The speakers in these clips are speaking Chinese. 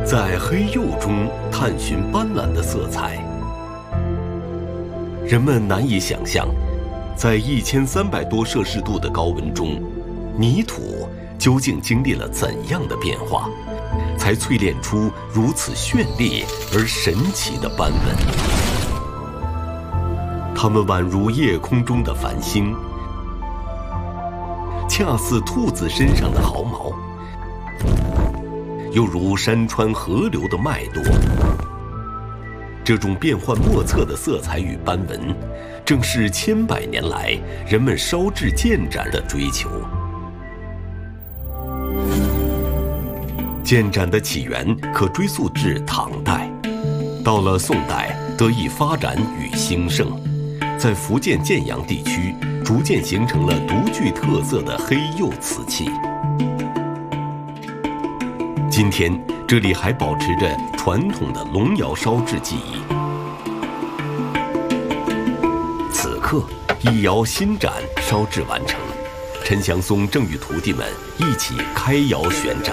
在黑釉中探寻斑斓的色彩。人们难以想象，在1300多摄氏度的高温中，泥土究竟经历了怎样的变化，才淬炼出如此绚丽而神奇的斑纹。它们宛如夜空中的繁星，恰似兔子身上的毫毛，又如山川河流的脉络。这种变幻莫测的色彩与斑纹，正是千百年来人们烧制建盏的追求。建盏的起源可追溯至唐代，到了宋代得以发展与兴盛，在福建建阳地区逐渐形成了独具特色的黑釉瓷器。今天这里还保持着传统的龙窑烧制技艺。此刻，一窑新盏烧制完成，陈祥松正与徒弟们一起开窑选盏。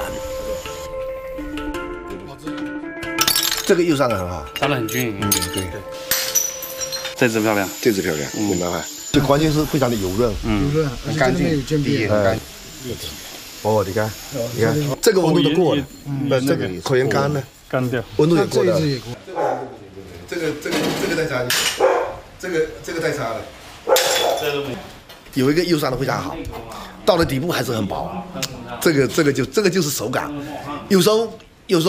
这个釉上的很好， 烧得很均匀。 对。 这只漂亮， 这只漂亮，明白吗？最关键是非常的油润， 油润， 很干净， 底很干净。 哦，你看，这个温度都过了，这个口沿干了， 干掉， 温度也过了。 这个太差，这个太差了。 有一个釉上的非常好，到了底部还是很薄，这个就是手感。有时候